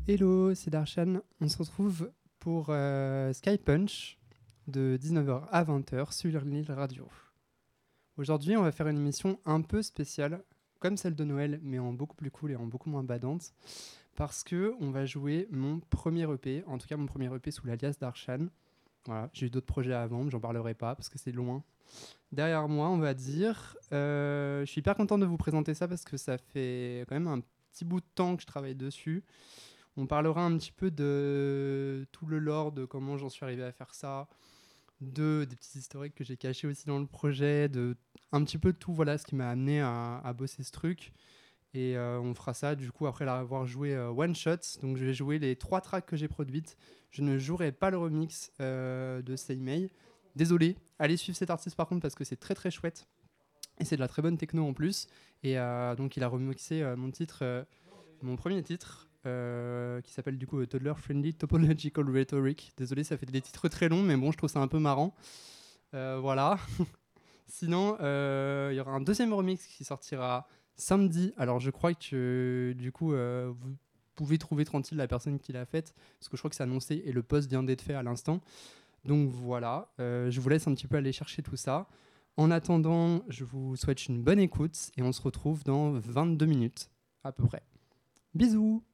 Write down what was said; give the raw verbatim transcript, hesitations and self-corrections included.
Hello, c'est Darshan. On se retrouve pour euh, Sky Punch de dix-neuf heures à vingt heures sur l'île radio. Aujourd'hui, on va faire une émission un peu spéciale, comme celle de Noël, mais en beaucoup plus cool et en beaucoup moins badante, parce que on va jouer mon premier E P, en tout cas mon premier E P sous l'alias Darshan. Voilà, j'ai eu d'autres projets avant, mais j'en parlerai pas parce que c'est loin. Derrière moi, on va dire, euh, je suis hyper content de vous présenter ça parce que ça fait quand même un petit bout de temps que je travaille dessus. On parlera un petit peu de tout le lore, de comment j'en suis arrivé à faire ça, de des petits historiques que j'ai cachés aussi dans le projet, de un petit peu tout, voilà, ce qui m'a amené à, à bosser ce truc. Et euh, on fera ça du coup après l'avoir joué euh, one shot. Donc je vais jouer les trois tracks que j'ai produites. Je ne jouerai pas le remix euh, de Seimei. Désolé, allez suivre cet artiste par contre parce que c'est très très chouette. Et c'est de la très bonne techno en plus. Et euh, donc il a remixé euh, mon titre, euh, mon premier titre, euh, qui s'appelle du coup Toddler Friendly Topological Rhetoric. Désolé, ça fait des titres très longs, mais bon, je trouve ça un peu marrant. Euh, voilà. Sinon, euh, il y aura un deuxième remix qui sortira samedi. Alors, je crois que du coup, euh, vous pouvez trouver tranquille la personne qui l'a faite, parce que je crois que c'est annoncé et le post vient d'être fait à l'instant. Donc voilà, euh, je vous laisse un petit peu aller chercher tout ça. En attendant, je vous souhaite une bonne écoute et on se retrouve dans vingt-deux minutes à peu près. Bisous!